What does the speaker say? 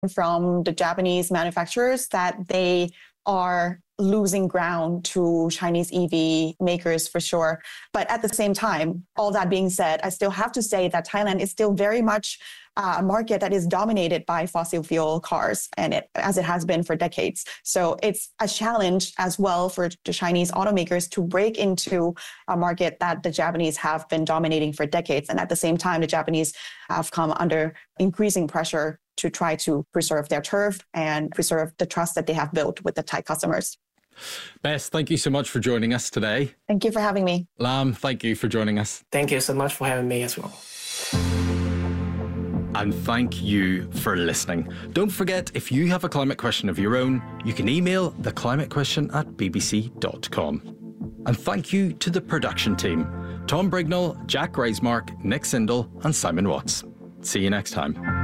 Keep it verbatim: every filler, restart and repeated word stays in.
from the Japanese manufacturers that they are losing ground to Chinese E V makers for sure. But at the same time, all that being said, I still have to say that Thailand is still very much uh, a market that is dominated by fossil fuel cars, and it, as it has been for decades. So it's a challenge as well for the Chinese automakers to break into a market that the Japanese have been dominating for decades. And at the same time, the Japanese have come under increasing pressure to try to preserve their turf and preserve the trust that they have built with the Thai customers. Bess, thank you so much for joining us today. Thank you for having me. Lam, thank you for joining us. Thank you so much for having me as well. And thank you for listening. Don't forget, if you have a climate question of your own, you can email theclimatequestion at b b c dot com. And thank you to the production team, Tom Brignall, Jack Reismark, Nick Sindel and Simon Watts. See you next time.